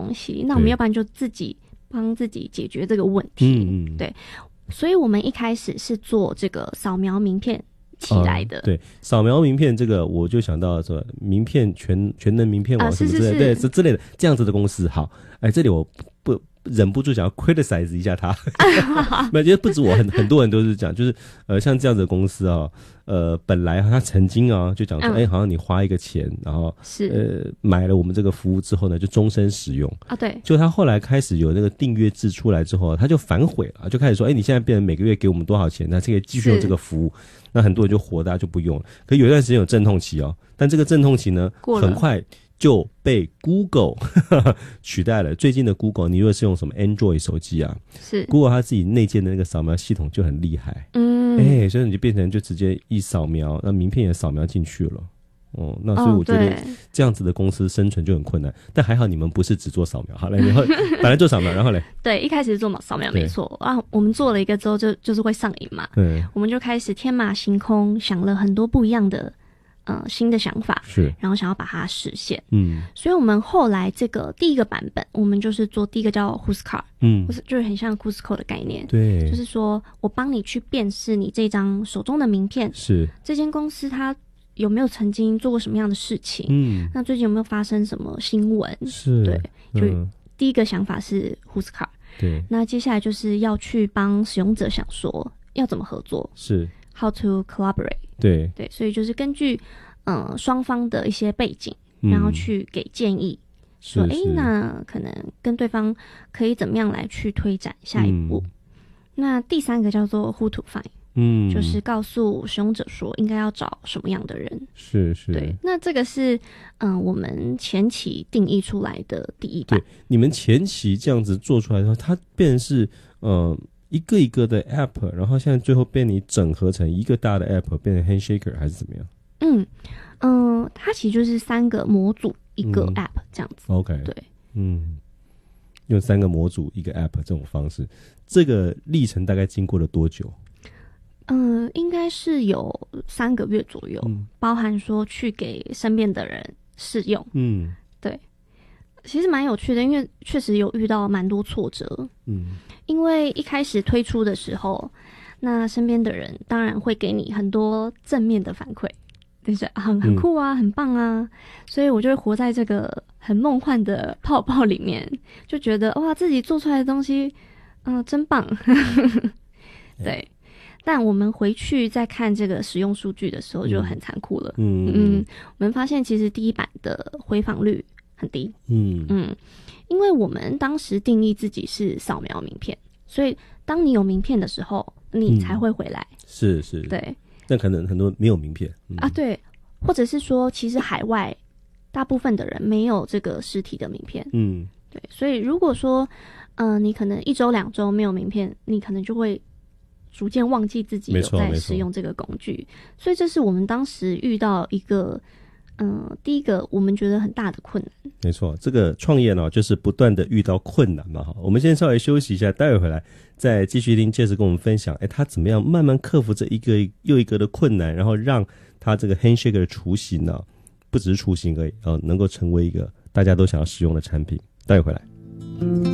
东西，那我们要不然就自己帮自己解决这个问题。对，所以我们一开始是做这个扫描名片起来的。 对，扫描名片这个我就想到说名片全能名片网什么之类的，对，之类的这样子的公司。好，这里我不忍不住想要 criticize 一下他，没有，不止我，很多人都是讲，就是像这样子的公司啊，本来他曾经啊就讲说，好像你花一个钱，然后买了我们这个服务之后呢，就终身使用啊。对，就他后来开始有那个订阅制出来之后，他就反悔了，就开始说，你现在变成每个月给我们多少钱，那这个继续用这个服务，那很多人就火大就不用了。可有一段时间有阵痛期哦，但这个阵痛期呢，很快就被 Google 取代了。最近的 Google， 你如果是用什么 Android 手机啊，是 Google 它自己内建的那个扫描系统就很厉害，所以你就变成就直接一扫描，那名片也扫描进去了。那所以我觉得这样子的公司生存就很困难，但还好你们不是只做扫描。好嘞，然后本来做扫描，然后嘞，对，一开始做扫描没错啊，我们做了一个之后就是会上瘾嘛，我们就开始天马行空，想了很多不一样的新的想法，是，然后想要把它实现。所以我们后来这个第一个版本，我们就是做第一个叫 Who's Card，就是很像 Cusco 的概念，对，就是说我帮你去辨识你这张手中的名片，是这间公司它有没有曾经做过什么样的事情，那最近有没有发生什么新闻，是，对，就第一个想法是 Who's Card，对，那接下来就是要去帮使用者想说要怎么合作，是How to collaborate， 对，所以就是根据双方的一些背景，然后去给建议，说那可能跟对方可以怎么样来去推展下一步。那第三个叫做 Who to Find，就是告诉使用者说应该要找什么样的人，是，对。那这个是我们前期定义出来的第一版。对，你们前期这样子做出来的话，它变成是一个一个的 app， 然后现在最后被你整合成一个大的 app， 变成 Handshaker 还是怎么样？它其实就是3个模组一个 app 这样子。OK， 对，用3个模组一个 app 这种方式，这个历程大概经过了多久？应该是有3个月左右，包含说去给身边的人试用。对。其实蛮有趣的，因为确实有遇到蛮多挫折。因为一开始推出的时候，那身边的人当然会给你很多正面的反馈，就是很酷啊，很棒啊，所以我就会活在这个很梦幻的泡泡里面，就觉得哇，自己做出来的东西，真棒。对。但我们回去再看这个使用数据的时候就很残酷了。我们发现其实第一版的回访率很低。因为我们当时定义自己是扫描名片，所以当你有名片的时候，你才会回来。是，对。但可能很多没有名片对，或者是说，其实海外大部分的人没有这个实体的名片。对。所以如果说，你可能1周2周没有名片，你可能就会逐渐忘记自己有在使用这个工具。所以这是我们当时遇到一个。第一个我们觉得很大的困难。没错，这个创业呢，就是不断的遇到困难嘛。我们先稍微休息一下，待会回来再继续听Jess跟我们分享，他怎么样慢慢克服这一个又一个的困难，然后让他这个 Handshaker 的雏形呢，不只是雏形而已，能够成为一个大家都想要使用的产品。待会回来。